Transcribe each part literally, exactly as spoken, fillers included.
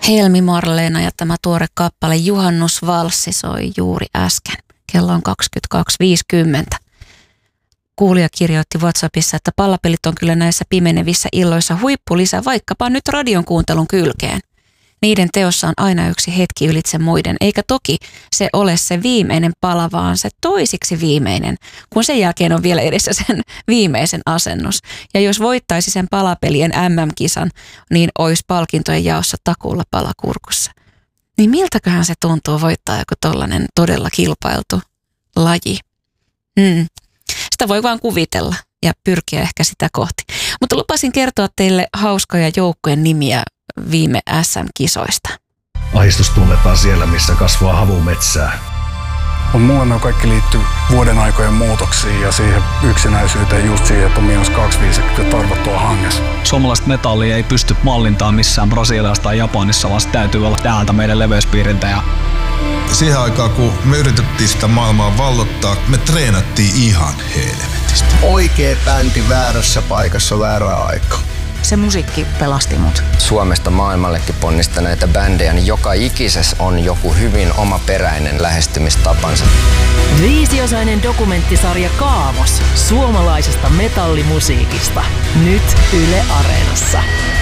Helmi Marleena ja tämä tuore kappale Juhannusvalssi soi juuri äsken. Kello on kaksikymmentäkaksi viisikymmentä. Kuulija kirjoitti WhatsAppissa, että Pallapelit on kyllä näissä pimenevissä illoissa huippulisä vaikkapa nyt radion kuuntelun kylkeen. Niiden teossa on aina yksi hetki ylitse muiden, eikä toki se ole se viimeinen pala, vaan se toisiksi viimeinen, kun sen jälkeen on vielä edessä sen viimeisen asennus. Ja jos voittaisi sen Palapelien äm äm-kisan, niin olisi palkintojen jaossa takuulla palakurkussa. Niin miltäköhän se tuntuu voittaa joku tollainen todella kilpailtu laji? Hmm. Sitä voi vaan kuvitella ja pyrkiä ehkä sitä kohti. Mutta lupasin kertoa teille hauskoja joukkojen nimiä viime äs äm-kisoista. Ahdistus tunnetaan siellä, missä kasvaa havumetsää. Mutta mulle ne kaikki liittyy vuoden aikojen muutoksiin ja siihen yksinäisyyteen just siihen, että on miinus kaksikymmentäviisi tarvottua hangessa. Suomalaista metallia ei pysty mallintaan missään Brasiliassa tai Japanissa, vaan se täytyy olla täältä meidän leveyspiiriltä. Ja siihen aikaan, kun me yritettiin sitä maailmaa vallottaa, me treenattiin ihan helvetistä. Oikea bändi väärässä paikassa väärää aikaa. Se musiikki pelasti mut. Suomesta maailmallekin ponnistaneita bändejä, niin joka ikisessä on joku hyvin omaperäinen lähestymistapansa. Viisiosainen dokumenttisarja Kaavos suomalaisesta metallimusiikista. Nyt Yle Areenassa.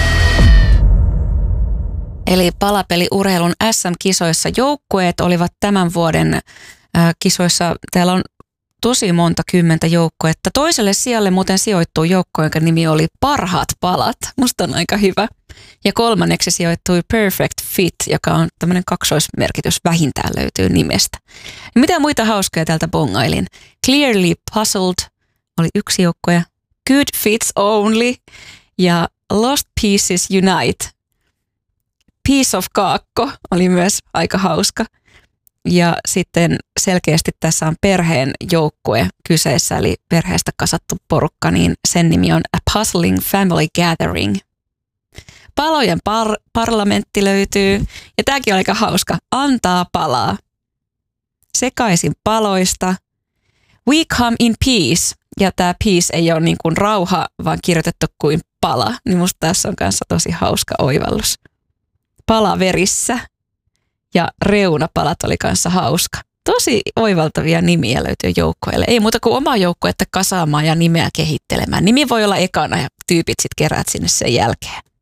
Eli palapeliurheilun äs äm-kisoissa joukkueet olivat tämän vuoden äh, kisoissa. Täällä on tosi monta kymmentä joukkuetta. Toiselle sijalle muuten sijoittui joukko, jonka nimi oli Parhaat palat. Musta on aika hyvä. Ja kolmanneksi sijoittui Perfect Fit, joka on tämmöinen kaksoismerkitys vähintään löytyy nimestä. Ja mitä muita hauskoja täältä bongailin? Clearly Puzzled oli yksi joukkue. Good Fits Only ja Lost Pieces Unite. Piece of Kaakko oli myös aika hauska. Ja sitten selkeästi tässä on perheen joukkue kyseessä, eli perheestä kasattu porukka, niin sen nimi on A Puzzling Family Gathering. Palojen par- parlamentti löytyy, ja tämäkin on aika hauska. Antaa palaa. Sekaisin paloista. We come in peace. Ja tämä peace ei ole niin kuin rauha, vaan kirjoitettu kuin pala. Niin musta tässä on kanssa tosi hauska oivallus. Palaverissä. Ja reunapalat oli kanssa hauska. Tosi oivaltavia nimiä löytyy joukkoille. Ei muuta kuin omaa joukkuetta kasaamaan ja nimeä kehittelemään. Nimi voi olla ekana ja tyypit sitten keräät sinne sen jälkeen.